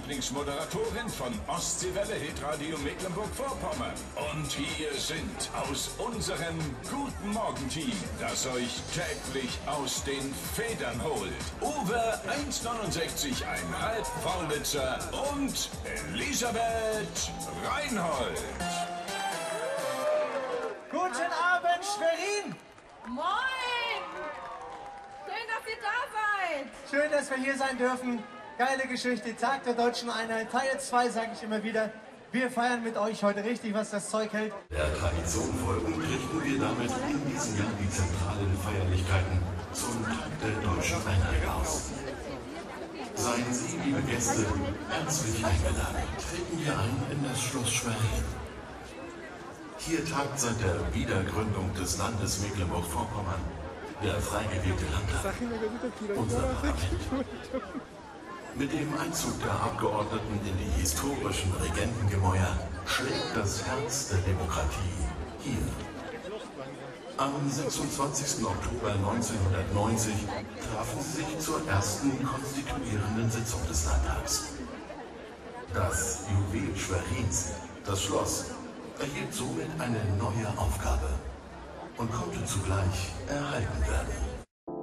Lieblingsmoderatorin von Ostseewelle Hitradio Mecklenburg-Vorpommern. Und hier sind aus unserem Guten Morgen-Team, das euch täglich aus den Federn holt, Uwe 1,69,5 Faulitzer und Elisabeth Reinhold. Guten Abend, Schwerin! Moin! Schön, dass ihr da seid! Schön, dass wir hier sein dürfen. Geile Geschichte, Tag der Deutschen Einheit, Teil 2, sage ich immer wieder. Wir feiern mit euch heute richtig, was das Zeug hält. Der Tradition folgend richten wir damit in diesem Jahr die zentralen Feierlichkeiten zum Tag der Deutschen Einheit aus. Seien Sie, liebe Gäste, herzlich eingeladen. Treten wir ein in das Schloss Schwerin. Hier tagt seit der Wiedergründung des Landes Mecklenburg-Vorpommern der frei gewählte Landtag, unser Parlament. Mit dem Einzug der Abgeordneten in die historischen Regentengemäuer schlägt das Herz der Demokratie hier. Am 26. Oktober 1990 trafen sie sich zur ersten konstituierenden Sitzung des Landtags. Das Juwel Schwerins, das Schloss, erhielt somit eine neue Aufgabe und konnte zugleich erhalten werden.